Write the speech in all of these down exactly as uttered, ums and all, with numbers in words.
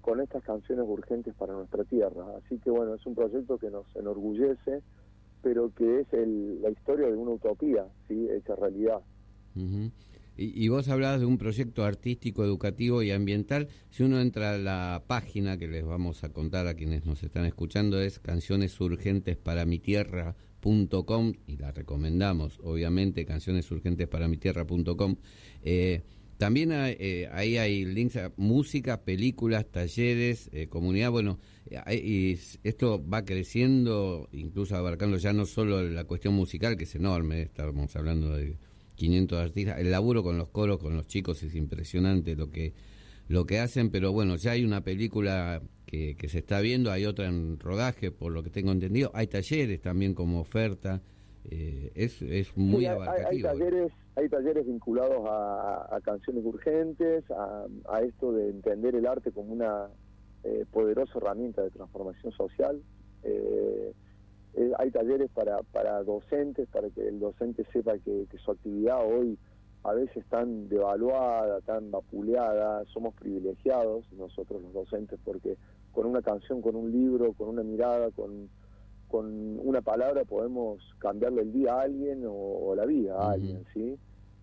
con estas canciones urgentes para nuestra tierra. Así que bueno, es un proyecto que nos enorgullece, pero que es el, la historia de una utopía, ¿sí?, hecha realidad. Uh-huh. Y, y vos hablabas de un proyecto artístico, educativo y ambiental. Si uno entra a la página que les vamos a contar a quienes nos están escuchando, es canciones urgentes para mi tierra punto com, y la recomendamos, obviamente, canciones urgentes para mi tierra punto com. Eh, también hay, eh, ahí hay links a música, películas, talleres, eh, comunidad. Bueno, eh, y esto va creciendo, incluso abarcando ya no solo la cuestión musical, que es enorme, estamos hablando de quinientos artistas. El laburo con los coros, con los chicos, es impresionante lo que lo que hacen, pero bueno, ya hay una película que, que se está viendo, hay otra en rodaje, por lo que tengo entendido, hay talleres también como oferta, eh, es es muy sí, abarcativo. Hay, hay talleres hay talleres vinculados a, a canciones urgentes, a, a esto de entender el arte como una eh, poderosa herramienta de transformación social. Eh, eh, hay talleres para, para docentes, para que el docente sepa que, que su actividad hoy a veces tan devaluada, tan vapuleada, somos privilegiados nosotros los docentes, porque con una canción, con un libro, con una mirada, con, con una palabra podemos cambiarle el día a alguien o, o la vida a uh-huh. alguien, ¿sí?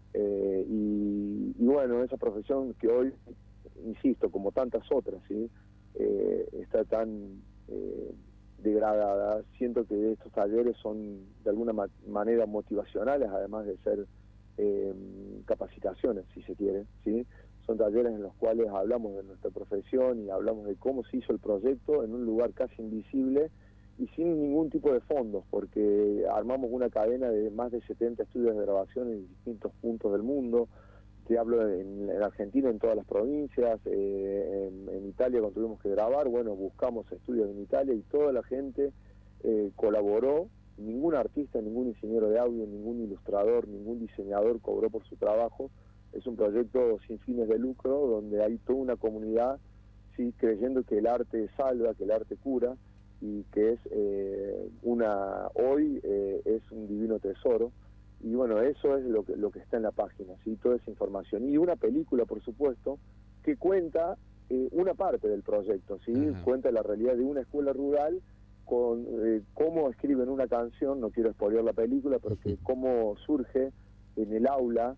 Eh, y, y bueno, esa profesión que hoy, insisto, como tantas otras, ¿sí?, eh, está tan eh, degradada. Siento que estos talleres son de alguna ma- manera motivacionales, además de ser eh, capacitaciones, si se quiere, ¿sí? Son talleres en los cuales hablamos de nuestra profesión y hablamos de cómo se hizo el proyecto en un lugar casi invisible y sin ningún tipo de fondos, porque armamos una cadena de más de setenta estudios de grabación en distintos puntos del mundo. Te hablo en, en Argentina, en todas las provincias, eh, en, en Italia cuando tuvimos que grabar, bueno, buscamos estudios en Italia y toda la gente eh, colaboró. Ningún artista, ningún ingeniero de audio, ningún ilustrador, ningún diseñador cobró por su trabajo. Es un proyecto sin fines de lucro, donde hay toda una comunidad, sí, creyendo que el arte salva, que el arte cura, y que es eh, una hoy eh, es un divino tesoro. Y bueno, eso es lo que lo que está en la página, sí, toda esa información. Y una película, por supuesto, que cuenta eh, una parte del proyecto, sí, uh-huh. cuenta la realidad de una escuela rural, con eh, cómo escriben una canción, no quiero spoilear la película, pero que cómo surge en el aula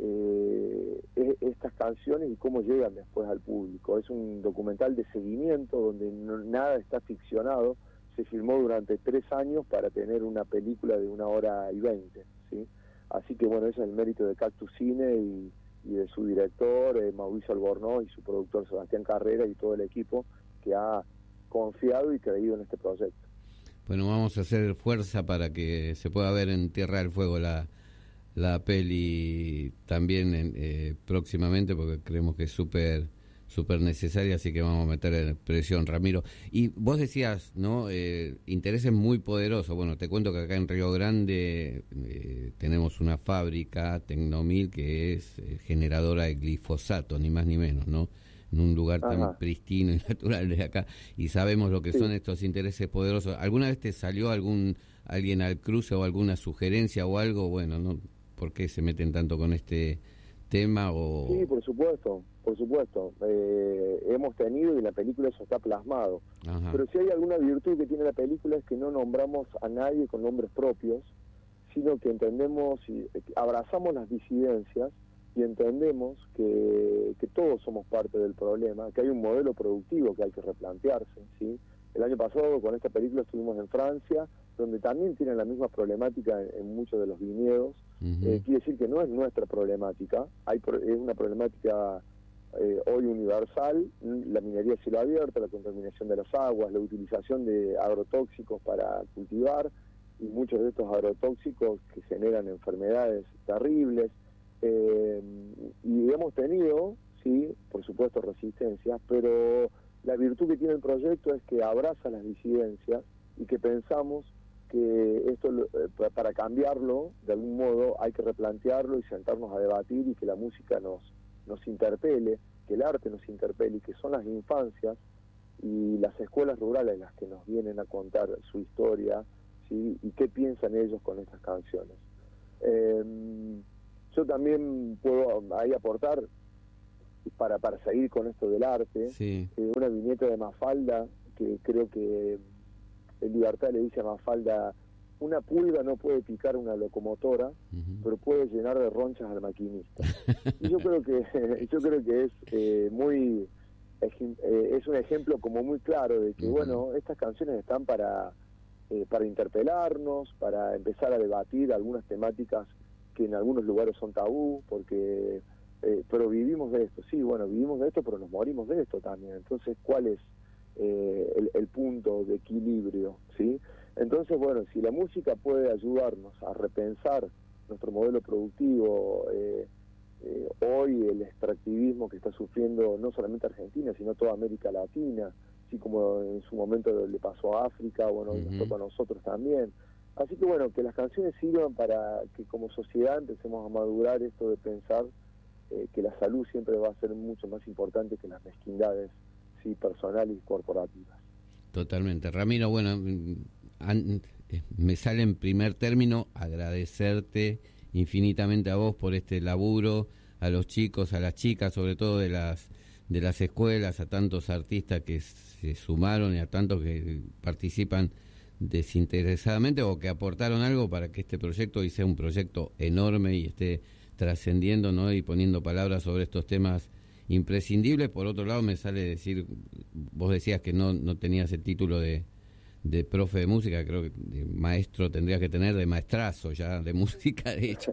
eh, estas canciones y cómo llegan después al público. Es un documental de seguimiento donde no, nada está ficcionado. Se filmó durante tres años para tener una película de una hora y veinte, ¿sí? Así que bueno, ese es el mérito de Cactus Cine y, y de su director, eh, Mauricio Albornoz, y su productor Sebastián Carrera, y todo el equipo que ha confiado y creído en este proyecto. Bueno, vamos a hacer fuerza para que se pueda ver en Tierra del Fuego la la peli también en, eh, próximamente, porque creemos que es súper súper necesaria, así que vamos a meter presión, Ramiro. Y vos decías, ¿no?, eh, intereses muy poderosos. Bueno, te cuento que acá en Río Grande eh, tenemos una fábrica, Tecnomil, que es eh, generadora de glifosato, ni más ni menos, ¿no?, en un lugar tan Ajá. pristino y natural de acá, y sabemos lo que sí. son estos intereses poderosos. ¿Alguna vez te salió algún alguien al cruce o alguna sugerencia o algo? Bueno, ¿no?, ¿por qué se meten tanto con este tema? O... Sí, por supuesto, por supuesto. Eh, hemos tenido, y en la película eso está plasmado. Ajá. Pero si hay alguna virtud que tiene la película es que no nombramos a nadie con nombres propios, sino que entendemos y abrazamos las disidencias y entendemos que, que todos somos parte del problema, que hay un modelo productivo que hay que replantearse, ¿sí? El año pasado con esta película estuvimos en Francia, donde también tienen la misma problemática en, en muchos de los viñedos. Uh-huh. Eh, quiere decir que no es nuestra problemática, hay es una problemática eh, hoy universal, la minería a cielo abierto, la contaminación de las aguas, la utilización de agrotóxicos para cultivar, y muchos de estos agrotóxicos que generan enfermedades terribles. Eh, y hemos tenido, sí, por supuesto, resistencias, pero la virtud que tiene el proyecto es que abraza las disidencias y que pensamos que esto, eh, para cambiarlo, de algún modo, hay que replantearlo y sentarnos a debatir, y que la música nos, nos interpele, que el arte nos interpele, y que son las infancias y las escuelas rurales las que nos vienen a contar su historia, ¿sí?, y qué piensan ellos con estas canciones. Eh, yo también puedo ahí aportar para, para seguir con esto del arte, sí. eh, una viñeta de Mafalda, que creo que en Libertad le dice a Mafalda, una pulga no puede picar una locomotora, uh-huh. pero puede llenar de ronchas al maquinista. Y yo creo que yo creo que es eh, muy eh, es un ejemplo como muy claro de que uh-huh. bueno, estas canciones están para eh, para interpelarnos, para empezar a debatir algunas temáticas que en algunos lugares son tabú, porque eh, pero vivimos de esto, sí, bueno, vivimos de esto, pero nos morimos de esto también. Entonces, ¿cuál es eh, el, el punto de equilibrio, sí? Entonces, bueno, si la música puede ayudarnos a repensar nuestro modelo productivo, eh, eh, hoy el extractivismo que está sufriendo no solamente Argentina, sino toda América Latina, así como en su momento le pasó a África, bueno, hoy uh-huh. nos toca a nosotros también. Así que, bueno, que las canciones sirvan para que como sociedad empecemos a madurar esto de pensar eh, que la salud siempre va a ser mucho más importante que las mezquindades, sí, personales y corporativas. Totalmente. Ramiro, bueno, me sale en primer término agradecerte infinitamente a vos por este laburo, a los chicos, a las chicas, sobre todo de las de las escuelas, a tantos artistas que se sumaron y a tantos que participan desinteresadamente o que aportaron algo para que este proyecto hoy sea un proyecto enorme y esté trascendiendo, ¿no? Y poniendo palabras sobre estos temas imprescindibles. Por otro lado, me sale decir, vos decías que no no tenías el título de, de profe de música, creo que de maestro tendrías que tener, de maestrazo ya de música, de hecho,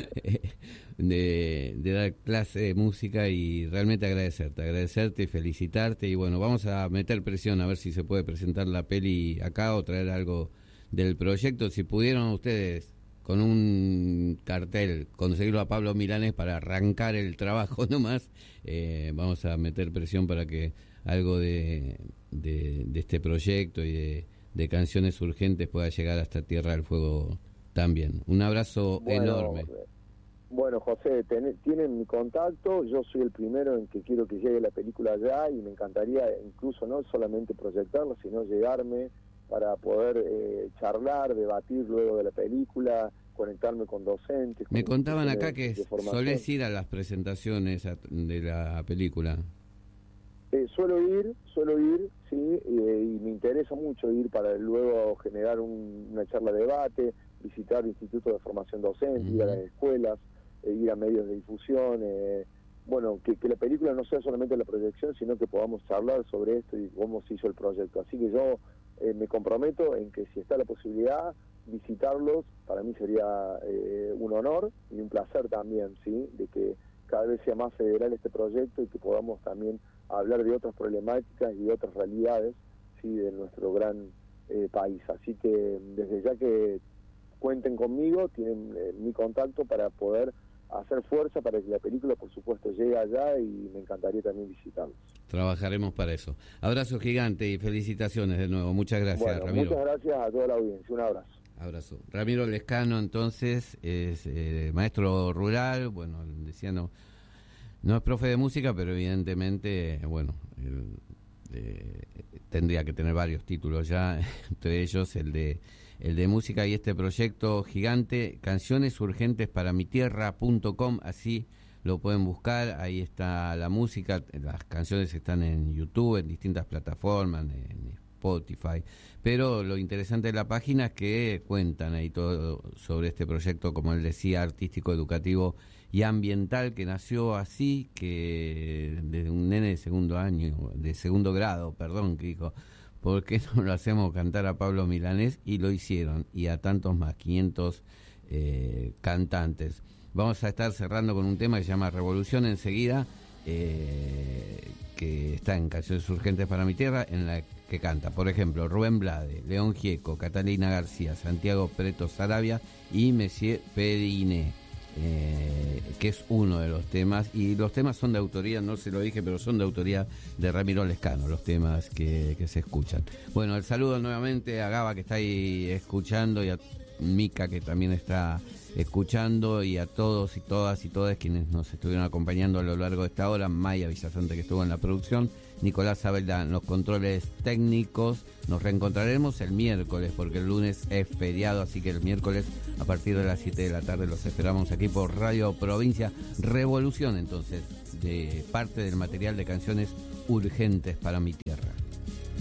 de, de dar clase de música, y realmente agradecerte, agradecerte y felicitarte. Y bueno, vamos a meter presión a ver si se puede presentar la peli acá o traer algo del proyecto. Si pudieron ustedes con un cartel conseguirlo a Pablo Milanés para arrancar el trabajo nomás, eh, vamos a meter presión para que algo de, de, de este proyecto y de, de canciones urgentes pueda llegar hasta Tierra del Fuego también. Un abrazo bueno, enorme. Bueno, José, ten, tienen mi contacto, yo soy el primero en que quiero que llegue la película allá, y me encantaría incluso no solamente proyectarla, sino llegarme para poder eh, charlar, debatir luego de la película, conectarme con docentes. Me con contaban acá que solés ir a las presentaciones de la película. Eh, suelo ir, suelo ir, sí, y, y me interesa mucho ir para luego generar un, una charla de debate, visitar institutos de formación docente, uh-huh. ir a las escuelas, eh, ir a medios de difusión, eh, bueno, que, que la película no sea solamente la proyección, sino que podamos charlar sobre esto y cómo se hizo el proyecto. Así que yo eh, me comprometo en que si está la posibilidad, visitarlos, para mí sería eh, un honor y un placer también, ¿sí?, de que cada vez sea más federal este proyecto y que podamos también hablar de otras problemáticas y de otras realidades, sí, de nuestro gran eh, país. Así que desde ya que cuenten conmigo, tienen eh, mi contacto para poder hacer fuerza para que la película, por supuesto, llegue allá, y me encantaría también visitarlos. Trabajaremos para eso. Abrazo gigante y felicitaciones de nuevo. Muchas gracias, bueno, Ramiro. Muchas gracias a toda la audiencia. Un abrazo. Abrazo. Ramiro Lescano, entonces, es eh, maestro rural, bueno, decía no, no es profe de música, pero evidentemente, bueno, el, eh, tendría que tener varios títulos ya, entre ellos el de el de música, y este proyecto gigante, canciones urgentes para mi tierra punto com, así lo pueden buscar, ahí está la música, las canciones están en YouTube, en distintas plataformas, en Spotify, pero lo interesante de la página es que cuentan ahí todo sobre este proyecto, como él decía, artístico, educativo y ambiental, que nació así, que desde un nene de segundo año, de segundo grado, perdón, que dijo, ¿por qué no lo hacemos cantar a Pablo Milanés? Y lo hicieron, y a tantos más, quinientos eh, cantantes. Vamos a estar cerrando con un tema que se llama Revolución enseguida, eh, que está en Canciones Urgentes para mi Tierra, en la que canta, por ejemplo, Rubén Blade, León Gieco, Catalina García, Santiago Preto Sarabia y Messier Pediné, eh, que es uno de los temas, y los temas son de autoría, no se lo dije, pero son de autoría de Ramiro Lescano, los temas que, que se escuchan. Bueno, el saludo nuevamente a Gaba, que está ahí escuchando, y a Mica, que también está escuchando, y a todos y todas y todas quienes nos estuvieron acompañando a lo largo de esta hora. Maya Villasante, que estuvo en la producción, Nicolás Abelda en los controles técnicos. Nos reencontraremos el miércoles, porque el lunes es feriado, así que el miércoles a partir de las siete de la tarde los esperamos aquí por Radio Provincia. Revolución, entonces, de parte del material de canciones urgentes para mi tierra.